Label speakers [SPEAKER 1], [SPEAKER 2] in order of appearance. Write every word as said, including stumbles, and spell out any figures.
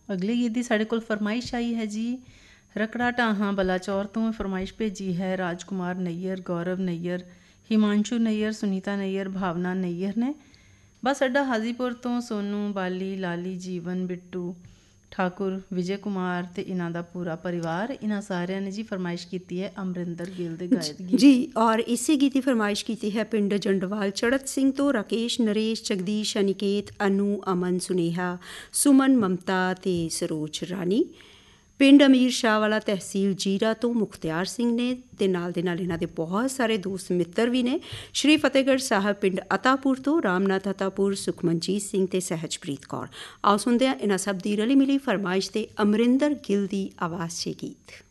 [SPEAKER 1] ਅਗਲੇ ਗੀਤ ਦੀ ਸਾਡੇ ਕੋਲ ਫਰਮਾਇਸ਼ ਆਈ ਹੈ ਜੀ। ਰਕੜਾ ਢਾਹਾਂ ਬਲਾਚੌਰ ਤੋਂ ਫਰਮਾਇਸ਼ ਭੇਜੀ ਹੈ ਰਾਜਕੁਮਾਰ ਨਈਅਰ, ਗੌਰਵ ਨਈਅਰ, ਹਿਮਾਂਸ਼ੂ ਨਈਅਰ, ਸੁਨੀਤਾ ਨਈਅਰ, ਭਾਵਨਾ ਨਈਅਰ ਨੇ। ਬਸ ਅੱਡਾ ਹਾਜ਼ੀਪੁਰ ਤੋਂ ਸੋਨੂ, ਬਾਲੀ, ਲਾਲੀ, ਜੀਵਨ, ਬਿੱਟੂ ਠਾਕੁਰ, ਵਿਜੇ ਕੁਮਾਰ ਅਤੇ ਇਹਨਾਂ ਦਾ ਪੂਰਾ ਪਰਿਵਾਰ, ਇਹਨਾਂ ਸਾਰਿਆਂ ਨੇ ਜੀ ਫਰਮਾਇਸ਼ ਕੀਤੀ ਹੈ ਅਮਰਿੰਦਰ ਗਿੱਲ ਦੇ ਗਾਇਤ ਗੀਤ
[SPEAKER 2] ਜੀ। ਔਰ ਇਸੇ ਗੀਤ ਦੀ ਫਰਮਾਇਸ਼ ਕੀਤੀ ਹੈ ਪਿੰਡ ਜੰਡਵਾਲ ਚੜਤ ਸਿੰਘ ਤੋਂ ਰਾਕੇਸ਼, ਨਰੇਸ਼, ਜਗਦੀਸ਼, ਅਨਿਕੇਤ, ਅਨੂ, ਅਮਨ, ਸੁਨੇਹਾ, ਸੁਮਨ, ਮਮਤਾ ਅਤੇ ਸਰੋਜ ਰਾਣੀ। ਪਿੰਡ ਅਮੀਰ ਸ਼ਾਹ ਵਾਲਾ ਤਹਿਸੀਲ ਜੀਰਾ ਤੋਂ ਮੁਖਤਿਆਰ ਸਿੰਘ ਨੇ ਅਤੇ ਨਾਲ ਦੇ ਨਾਲ ਇਹਨਾਂ ਦੇ ਬਹੁਤ ਸਾਰੇ ਦੋਸਤ ਮਿੱਤਰ ਵੀ ਨੇ। ਸ਼੍ਰੀ ਫਤਿਹਗੜ੍ਹ ਸਾਹਿਬ ਪਿੰਡ ਅਤਾਪੁਰ ਤੋਂ ਰਾਮਨਾਥ ਅਤਾਪੁਰ, ਸੁਖਮਨਜੀਤ ਸਿੰਘ ਅਤੇ ਸਹਿਜਪ੍ਰੀਤ ਕੌਰ। ਆਓ ਸੁਣਦੇ ਹਾਂ ਇਹਨਾਂ ਸਭ ਦੀ ਰਲੀ ਮਿਲੀ ਫਰਮਾਇਸ਼ ਤੇ ਅਮਰਿੰਦਰ ਗਿੱਲ ਦੀ ਆਵਾਜ਼ 'ਚ ਗੀਤ।